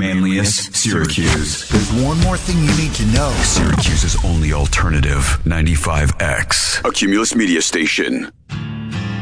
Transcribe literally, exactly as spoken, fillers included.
manliest, Syracuse. There's one more thing you need to know. Syracuse's only alternative, ninety-five X. A Cumulus Media Station.